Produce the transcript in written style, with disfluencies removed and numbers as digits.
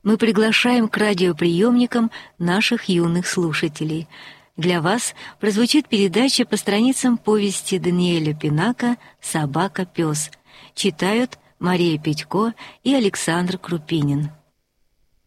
мы приглашаем к радиоприемникам наших юных слушателей. Для вас прозвучит передача по страницам повести Даниэля Пинака «Собака-пес». Читают Мария Петько и Александр Крупинин.